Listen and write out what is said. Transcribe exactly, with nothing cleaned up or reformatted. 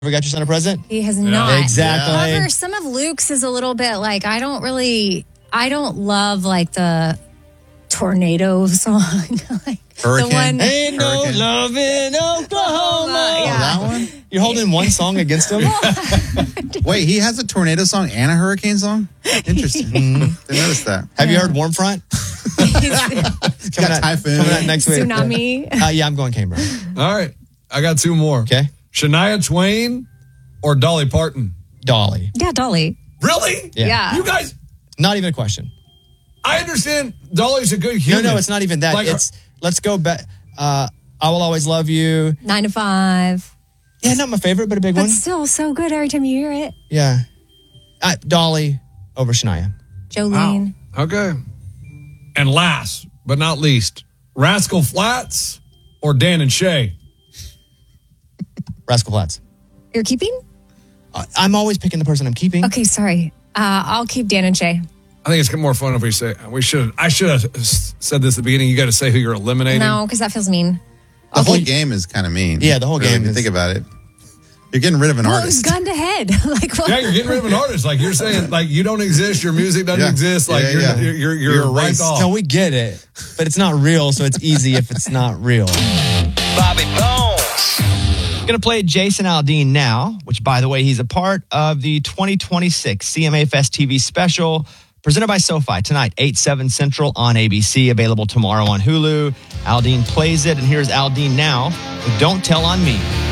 Ever got your son a present? He has not. Exactly. However, some of Luke's is a little bit like, I don't really, I don't love like the tornado song. Like Hurricane? The one, Ain't no Hurricane. love in Oklahoma. Yeah. Oh, that one? You're holding one song against him? Wait, he has a tornado song and a hurricane song? Interesting. Didn't notice that. Have you heard Warm Front? He's got out, typhoon. coming out next week. Tsunami. Uh, yeah, I'm going Canberra. All right. I got two more. Okay. Shania Twain or Dolly Parton? Dolly. Yeah, Dolly. Really? Yeah. Yeah. You guys, Not even a question. I understand Dolly's a good No, human. no, it's not even that. Like, It's let's go back. Uh, I will always love you. Nine to five. Yeah, not my favorite, but a big But one. still so good every time you hear it. Yeah. Uh, Dolly over Shania. Jolene. Wow. Okay. And last but not least, Rascal Flatts or Dan and Shay? Rascal Flatts. You're keeping? Uh, I'm always picking the person I'm keeping. Okay, sorry. Uh, I'll keep Dan and Shay. I think it's more fun if we say, we should, I should have said this at the beginning. You got to say who you're eliminating. No, because that feels mean. The whole Okay. game is kind of mean. Yeah, the whole really, game if you is- think about it. You're getting rid of an Well, artist. gun to head. Like what? Yeah, you're getting rid of an artist. Like you're saying, like you don't exist. Your music doesn't Yeah. exist. Like Yeah, you're, yeah. you're, you're, you're, You're right erased. off. No, we get it, but it's not real, so it's easy if it's not real. Bobby Bones. Going to play Jason Aldean now, which, by the way, he's a part of the twenty twenty-six C M A Fest T V special presented by SoFi tonight, eight, seven Central on A B C, available tomorrow on Hulu. Aldean plays it, and here's Aldean now with Don't Tell on Me.